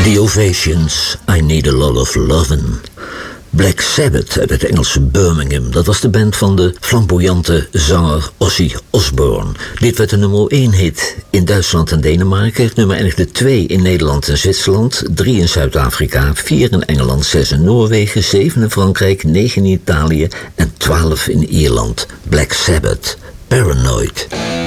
The Ovations, I Need a Lot of Lovin'. Black Sabbath uit het Engelse Birmingham. Dat was de band van de flamboyante zanger Ozzy Osbourne. Dit werd de nummer 1 hit in Duitsland en Denemarken. Het nummer eindigde 2 in Nederland en Zwitserland, 3 in Zuid-Afrika, 4 in Engeland, 6 in Noorwegen, 7 in Frankrijk, 9 in Italië en 12 in Ierland. Black Sabbath, Paranoid.